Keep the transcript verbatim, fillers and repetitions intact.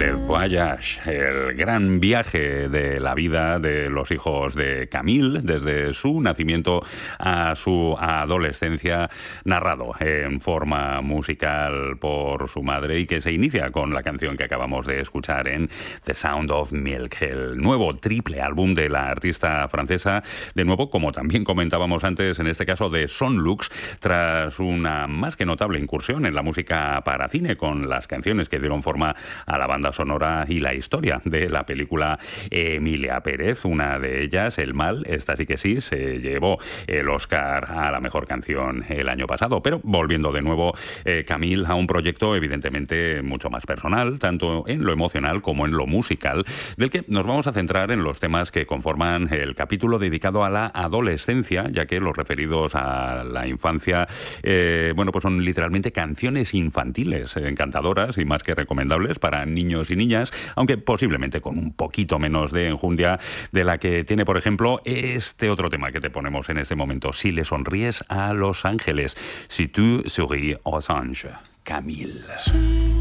Le Voyage, el gran viaje de la vida de los hijos de Camille, desde su nacimiento a su adolescencia, narrado en forma musical por su madre y que se inicia con la canción que acabamos de escuchar en The Sound of Milk, el nuevo triple álbum de la artista francesa, de nuevo, como también comentábamos antes, en este caso de Sonlux, tras una más que notable incursión en la música para cine con las canciones que dieron forma a la banda sonora y la historia de la película Emilia Pérez. Una de ellas, El Mal, esta sí que sí, se llevó el Oscar a la mejor canción el año pasado. Pero volviendo de nuevo, eh, Camille, a un proyecto evidentemente mucho más personal, tanto en lo emocional como en lo musical, del que nos vamos a centrar en los temas que conforman el capítulo dedicado a la adolescencia, ya que los referidos a la infancia, eh, bueno, pues son literalmente canciones infantiles, eh, encantadoras y más que recomendables para niños y niñas, aunque posiblemente con un poquito menos de enjundia de la que tiene, por ejemplo, este otro tema que te ponemos en este momento, Si le sonríes a los ángeles, Si tu souris aux anges, Camille.